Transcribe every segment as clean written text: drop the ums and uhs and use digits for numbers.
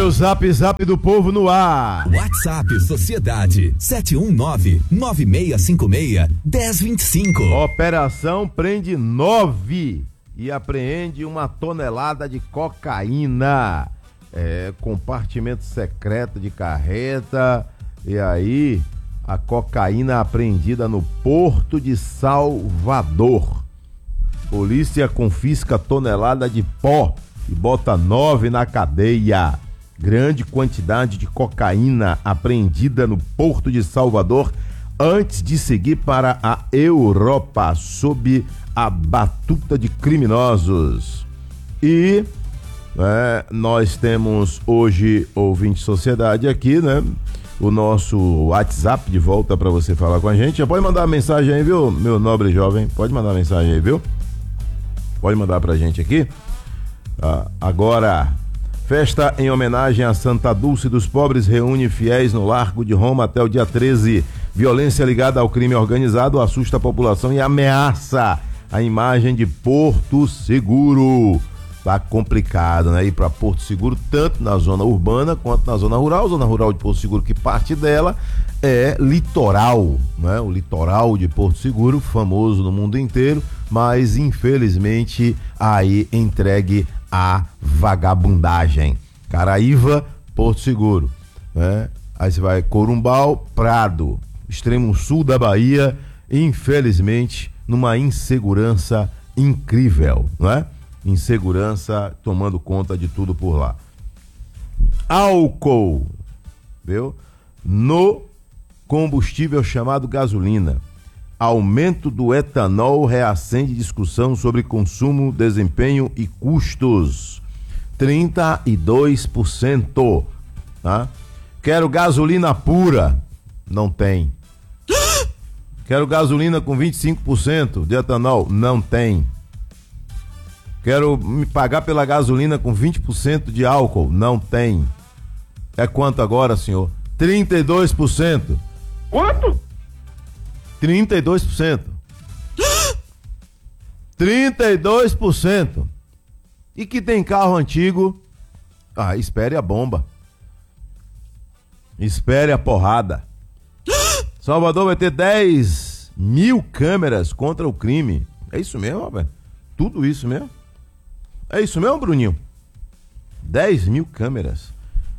o Zap Zap do Povo no ar. WhatsApp Sociedade 71996561025. Operação prende 9 e apreende 1 tonelada de cocaína. Compartimento secreto de carreta. E aí, a cocaína apreendida no Porto de Salvador. Polícia confisca tonelada de pó e bota 9 na cadeia. Grande quantidade de cocaína apreendida no Porto de Salvador antes de seguir para a Europa sob a batuta de criminosos. E nós temos hoje ouvinte sociedade aqui, né? O nosso WhatsApp de volta para você falar com a gente. Já pode mandar uma mensagem aí, viu, meu nobre jovem? Pode mandar uma mensagem aí, viu? Pode mandar pra gente aqui. Agora, festa em homenagem a Santa Dulce dos Pobres reúne fiéis no Largo de Roma até o dia 13. Violência ligada ao crime organizado assusta a população e ameaça a imagem de Porto Seguro. Tá complicado, né? Ir para Porto Seguro, tanto na zona urbana quanto na zona rural. Zona rural de Porto Seguro, que parte dela é litoral, né? O litoral de Porto Seguro, famoso no mundo inteiro, mas infelizmente aí entregue à vagabundagem. Caraíva, Porto Seguro, né? Aí você vai Corumbau, Prado, extremo sul da Bahia, infelizmente numa insegurança incrível, não é? Insegurança tomando conta de tudo por lá. Álcool, viu? No combustível chamado gasolina. Aumento do etanol reacende discussão sobre consumo, desempenho e custos. 32%. Tá? Quero gasolina pura. Não tem. Quero gasolina com 25% de etanol. Não tem. Quero me pagar pela gasolina com 20% de álcool. Não tem. É quanto agora, senhor? 32%. Quanto? 32%. 32%. E que tem carro antigo? Espere a bomba. Espere a porrada. Salvador vai ter 10 mil câmeras contra o crime. É isso mesmo, rapaz? Tudo isso mesmo? É isso mesmo, Bruninho? 10 mil câmeras.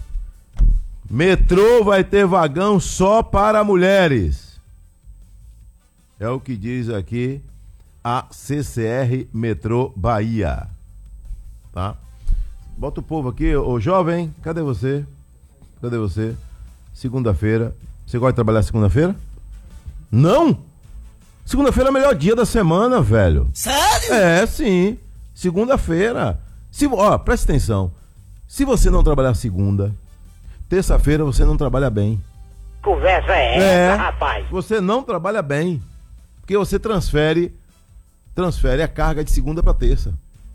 Metrô vai ter vagão só para mulheres. É o que diz aqui a CCR Metrô Bahia. Tá? Bota o povo aqui, ô jovem, cadê você? Cadê você? Segunda-feira. Você gosta de trabalhar segunda-feira? Não! Segunda-feira é o melhor dia da semana, velho. Sério? É, sim. Segunda-feira. Presta atenção. Se você não trabalhar segunda, terça-feira você não trabalha bem. Conversa é essa, rapaz? Você não trabalha bem. Porque você transfere a carga de segunda para terça.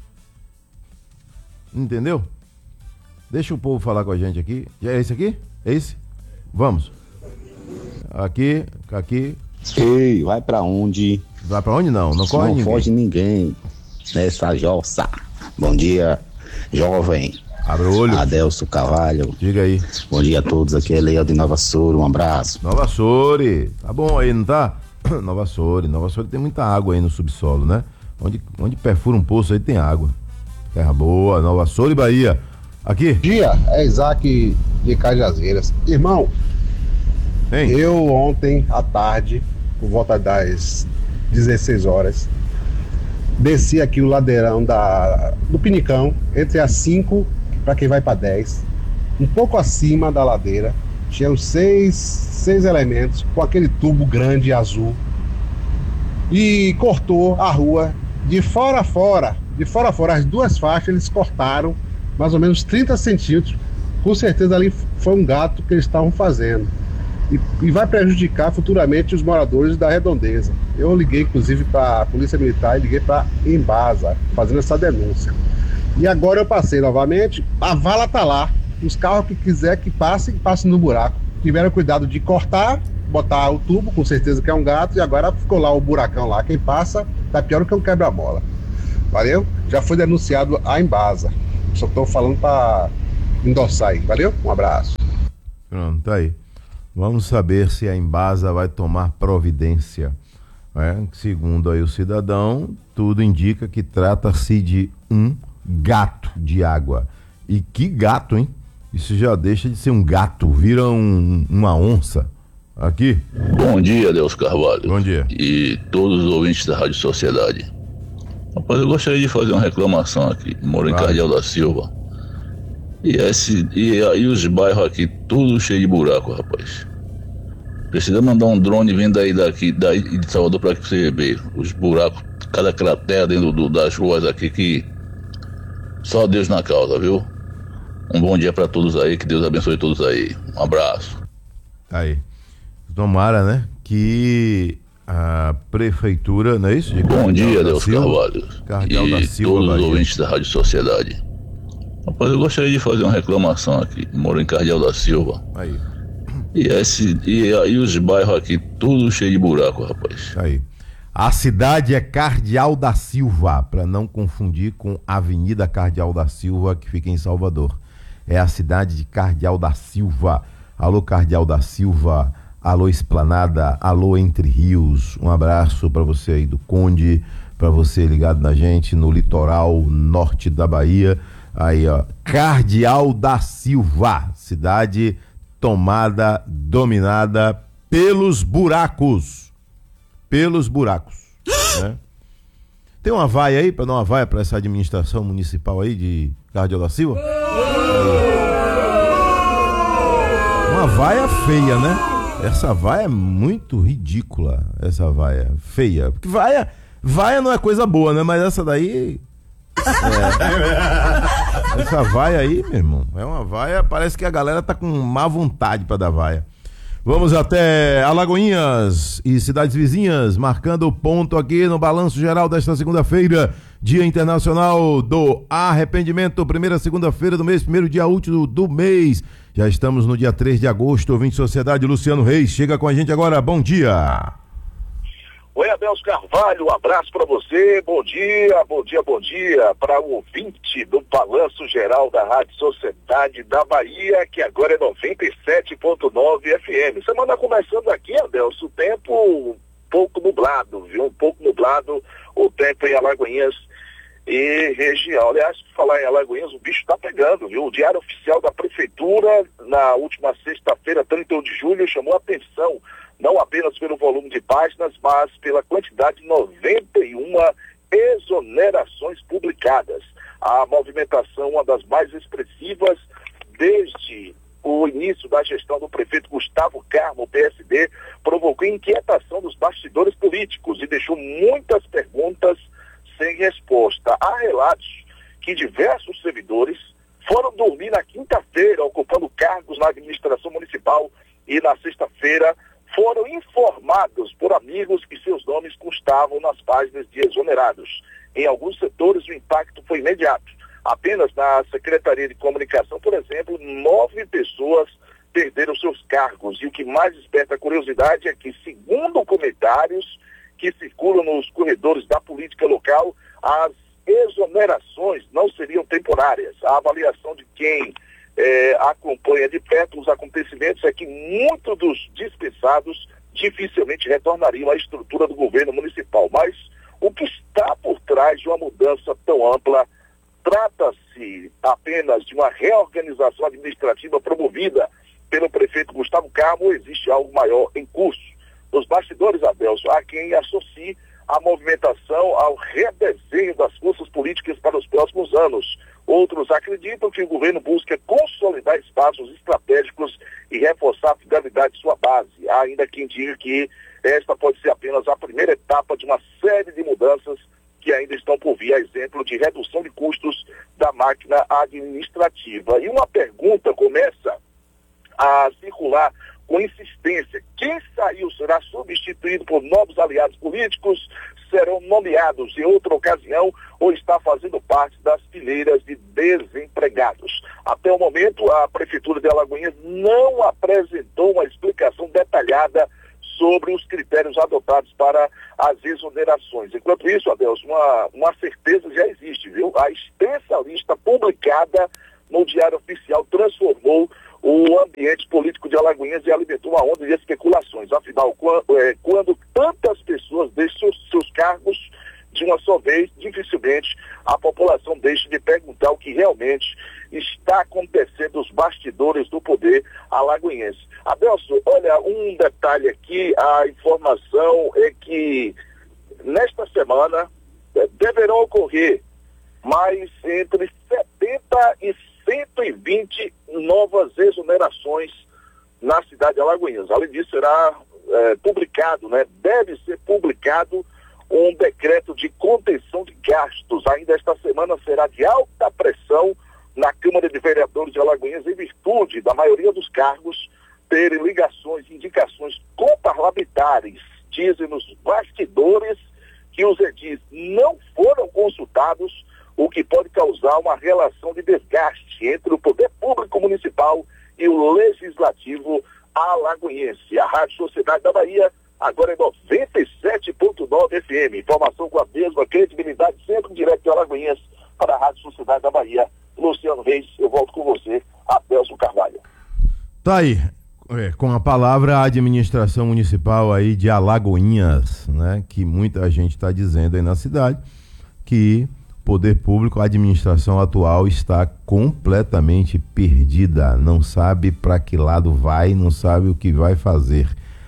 Entendeu? Deixa o povo falar com a gente aqui. É esse aqui? É esse? Vamos. Aqui. Ei, vai pra onde? Vai pra onde não? Não corre ninguém. Não foge ninguém nessa jossa. Bom dia, jovem. Abre o olho. Adelso Carvalho. Diga aí. Bom dia a todos, aqui é Leal de Nova Soura, um abraço. Nova Soura, tá bom aí, não tá? Nova Soura tem muita água aí no subsolo, né? Onde perfura um poço aí tem água. Terra boa, Nova Soura e Bahia. Aqui. Bom dia, é Isaac de Cajazeiras. Irmão, hein? Eu ontem à tarde, por volta das 16 horas, desci aqui o ladeirão do Pinicão, entre as 5 para quem vai para 10, um pouco acima da ladeira, tinham seis elementos com aquele tubo grande azul e cortou a rua de fora a fora, as duas faixas eles cortaram mais ou menos 30 centímetros, com certeza ali foi um gato que eles estavam fazendo. E vai prejudicar futuramente os moradores da redondeza. Eu liguei inclusive para a Polícia Militar e liguei para Embasa, fazendo essa denúncia. E agora eu passei novamente, a vala tá lá. Os carros que quiser que passem no buraco. Tiveram cuidado de cortar, botar o tubo, com certeza que é um gato, e agora ficou lá o buracão lá. Quem passa tá pior do que um quebra-mola. Valeu? Já foi denunciado a Embasa. Só estou falando para endossar aí. Valeu? Um abraço. Pronto, tá aí. Vamos saber se a Embasa vai tomar providência. Segundo aí o cidadão, tudo indica que trata-se de um gato de água. E que gato, hein? Isso já deixa de ser um gato, vira uma onça. Aqui. Bom dia, Adelso Carvalho. Bom dia. E todos os ouvintes da Rádio Sociedade. Rapaz, eu gostaria de fazer uma reclamação aqui. Moro em Cardeal da Silva. E os bairros aqui, tudo cheio de buraco, rapaz. Precisa mandar um drone vindo daí de Salvador para que você ver os buracos, cada cratera dentro das ruas aqui que só Deus na causa, viu? Um bom dia para todos aí, que Deus abençoe todos aí. Um abraço. Aí. Tomara, né, que a prefeitura, não é isso? Bom dia, Adelso Carvalho. Cardeal da Silva, todos os Bahia. ouvintes da Rádio Sociedade. Rapaz, eu gostaria de fazer uma reclamação aqui. Moro em Cardeal da Silva. Aí. E os bairros aqui, tudo cheio de buraco, rapaz. Aí. A cidade é Cardeal da Silva, para não confundir com Avenida Cardeal da Silva, que fica em Salvador. É a cidade de Cardeal da Silva. Alô, Cardeal da Silva. Alô, Esplanada. Alô, Entre Rios. Um abraço para você aí do Conde, para você ligado na gente no litoral norte da Bahia. Aí, ó, Cardeal da Silva, cidade dominada pelos buracos. Né? Tem uma vaia aí, para dar uma vaia para essa administração municipal aí de Cardeal da Silva? Uma vaia feia, né? Essa vaia é muito ridícula, essa vaia feia. Porque vaia não é coisa boa, né? Mas essa daí... Essa vaia aí, meu irmão, é uma vaia, parece que a galera tá com má vontade pra dar vaia. Vamos até Alagoinhas e cidades vizinhas, marcando o ponto aqui no balanço geral desta segunda-feira, Dia Internacional do Arrependimento, primeira segunda-feira do mês, primeiro dia útil do mês. Já estamos no dia 3 de agosto, ouvinte Sociedade, Luciano Reis, chega com a gente agora, bom dia. Oi, Adelso Carvalho, um abraço para você, bom dia para o ouvinte do Balanço Geral da Rádio Sociedade da Bahia, que agora é 97.9 FM. Semana começando aqui, Adelso, o tempo um pouco nublado, viu? Um pouco nublado o tempo em Alagoinhas e região. Aliás, por falar em Alagoinhas, o bicho tá pegando, viu? O Diário Oficial da Prefeitura, na última sexta-feira, 31 de julho, chamou a atenção não apenas pelo volume de páginas, mas pela quantidade de 91 exonerações publicadas. A movimentação, uma das mais expressivas desde o início da gestão do prefeito Gustavo Carmo, PSD, provocou inquietação dos bastidores políticos e deixou muitas perguntas sem resposta. Há relatos que diversos servidores foram dormir na quinta-feira, ocupando cargos na administração municipal, e na sexta-feira foram informados por amigos que seus nomes constavam nas páginas de exonerados. Em alguns setores, o impacto foi imediato. Apenas na Secretaria de Comunicação, por exemplo, 9 pessoas perderam seus cargos. E o que mais desperta a curiosidade é que, segundo comentários que circulam nos corredores da política local, as exonerações não seriam temporárias. A avaliação de quem acompanha de perto os acontecimentos é que muitos dos dispensados dificilmente retornariam à estrutura do governo municipal. Mas o que está por trás de uma mudança tão ampla? Trata-se apenas de uma reorganização administrativa promovida pelo prefeito Gustavo Carmo, ou existe algo maior em curso? Nos bastidores, Adelso, há quem associe a movimentação ao redesenho das forças políticas para os próximos anos. Outros acreditam que o governo busca consolidar espaços estratégicos e reforçar a fidelidade de sua base. Há ainda quem diga que esta pode ser apenas a primeira etapa de uma série de mudanças que ainda estão por vir, a exemplo de redução de custos da máquina administrativa. E uma pergunta começa a circular com insistência: quem saiu será substituído por novos aliados políticos? Serão nomeados em outra ocasião ou está fazendo parte das fileiras de desempregados? Até o momento, a Prefeitura de Alagoinhas não apresentou uma explicação detalhada sobre os critérios adotados para as exonerações. Enquanto isso, Adelso, uma certeza já existe, viu? A extensa lista publicada no Diário Oficial transformou o ambiente político de Alagoinhas e alimentou uma onda de especulações. Afinal, quando tantas pessoas deixam seus cargos de uma só vez, dificilmente a população deixa de perguntar o que realmente está acontecendo nos bastidores do poder alagoense. Adelson, olha, um detalhe aqui, a informação é que nesta semana deverão ocorrer mais entre 70 e 120 novas exonerações na cidade de Alagoinhas. Além disso, será publicado, deve ser publicado um decreto de contenção de gastos. Ainda esta semana será de alta pressão na Câmara de Vereadores de Alagoinhas, em virtude da maioria dos cargos terem ligações, indicações com parlamentares. Dizem nos bastidores que os edis não foram consultados, o que pode causar uma relação de desgaste entre o poder público municipal e o legislativo alagoense. A Rádio Sociedade da Bahia agora é 97.9 FM. Informação com a mesma credibilidade, sempre direto de Alagoinhas, para a Rádio Sociedade da Bahia. Luciano Reis, eu volto com você, Adelson Carvalho. Tá aí, com a palavra a administração municipal aí de Alagoinhas, né? Que muita gente está dizendo aí na cidade que o poder público, a administração atual está completamente perdida, não sabe para que lado vai, não sabe o que vai fazer.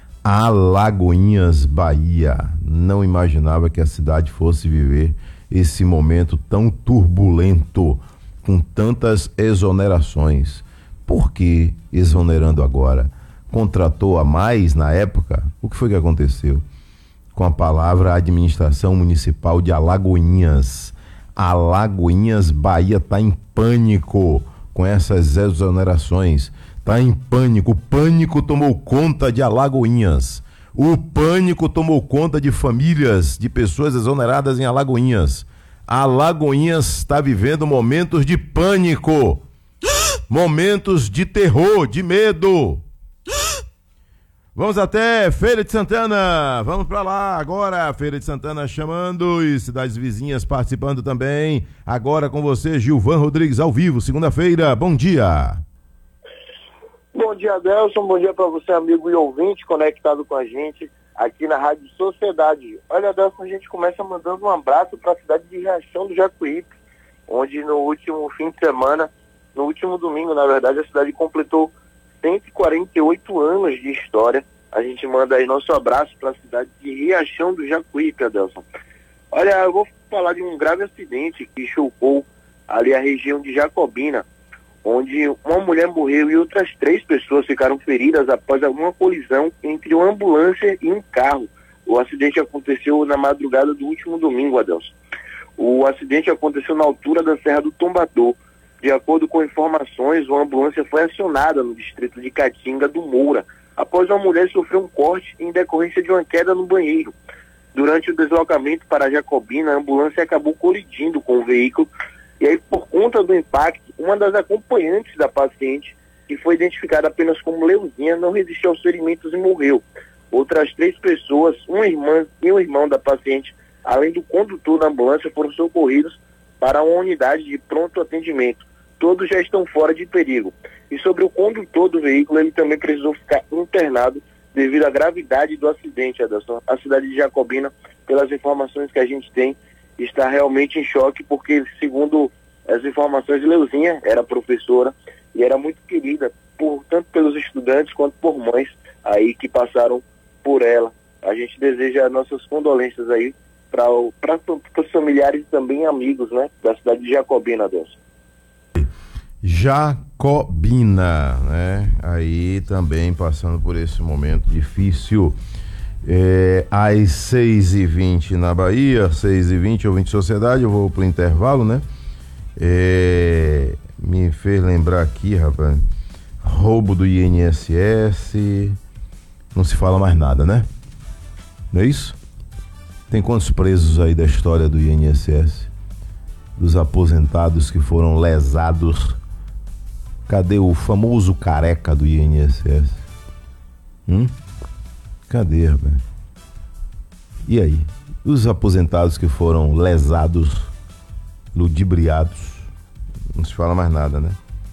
Alagoinhas, Bahia, não imaginava que a cidade fosse viver esse momento tão turbulento, com tantas exonerações. Por que exonerando agora? Contratou a mais na época? O que foi que aconteceu? Com a palavra administração municipal de Alagoinhas. Alagoinhas, Bahia está em pânico com essas exonerações. Está em pânico. O pânico tomou conta de Alagoinhas. O pânico tomou conta de famílias, de pessoas exoneradas em Alagoinhas. Alagoinhas está vivendo momentos de pânico, momentos de terror, de medo. Vamos até Feira de Santana, vamos para lá agora, Feira de Santana chamando e cidades vizinhas participando também. Agora com você, Gilvan Rodrigues, ao vivo, segunda-feira, bom dia. Bom dia, Adelson, bom dia para você, amigo e ouvinte conectado com a gente aqui na Rádio Sociedade. Olha, Adelson, a gente começa mandando um abraço para a cidade de Riachão do Jacuípe, onde no último fim de semana, no último domingo, na verdade, a cidade completou 148 anos de história. A gente manda aí nosso abraço para a cidade de Riachão do Jacuípe, Adelson. Olha, eu vou falar de um grave acidente que chocou ali a região de Jacobina, onde uma mulher morreu e outras 3 pessoas ficaram feridas após uma colisão entre uma ambulância e um carro. O acidente aconteceu na madrugada do último domingo, Adelson. O acidente aconteceu na altura da Serra do Tombador. De acordo com informações, uma ambulância foi acionada no distrito de Caatinga do Moura, após uma mulher sofrer um corte em decorrência de uma queda no banheiro. Durante o deslocamento para Jacobina, a ambulância acabou colidindo com o veículo. E aí, por conta do impacto, uma das acompanhantes da paciente, que foi identificada apenas como Leuzinha, não resistiu aos ferimentos e morreu. Outras 3 pessoas, uma irmã e um irmão da paciente, além do condutor da ambulância, foram socorridos para uma unidade de pronto atendimento. Todos já estão fora de perigo. E sobre o condutor do veículo, ele também precisou ficar internado devido à gravidade do acidente, Adelson. A cidade de Jacobina, pelas informações que a gente tem, está realmente em choque, porque, segundo as informações, Leuzinha era professora e era muito querida, tanto pelos estudantes quanto por mães aí que passaram por ela. A gente deseja nossas condolências aí para os familiares e também amigos, né, da cidade de Jacobina, Adelson. Jacobina, né? Aí também passando por esse momento difícil. Às 6h20 na Bahia, 6h20, ouvinte Sociedade, eu vou pro intervalo, né? Me fez lembrar aqui, rapaz, roubo do INSS, não se fala mais nada, né? Não é isso? Tem quantos presos aí da história do INSS? Dos aposentados que foram lesados? Cadê o famoso careca do INSS? Cadê, rapaz? E aí? Os aposentados que foram lesados, ludibriados, não se fala mais nada, né?